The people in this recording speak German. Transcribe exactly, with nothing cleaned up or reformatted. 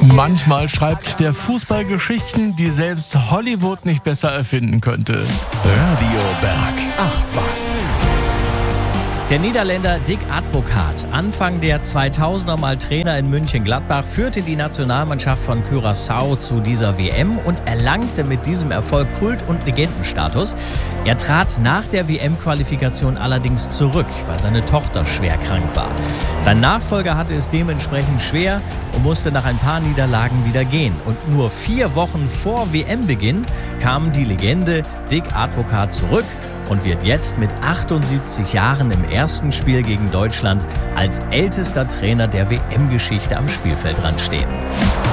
Manchmal schreibt der Fußball Geschichten, die selbst Hollywood nicht besser erfinden könnte. Radio Berg. Ach was. Der Niederländer Dick Advocaat, Anfang der zweitausender mal Trainer in Mönchengladbach, führte die Nationalmannschaft von Curaçao zu dieser W M und erlangte mit diesem Erfolg Kult- und Legendenstatus. Er trat nach der W M-Qualifikation allerdings zurück, weil seine Tochter schwer krank war. Sein Nachfolger hatte es dementsprechend schwer und musste nach ein paar Niederlagen wieder gehen. Und nur vier Wochen vor W M-Beginn kam die Legende Dick Advocaat zurück und wird jetzt mit achtundsiebzig Jahren im ersten Spiel gegen Deutschland als ältester Trainer der W M-Geschichte am Spielfeldrand stehen.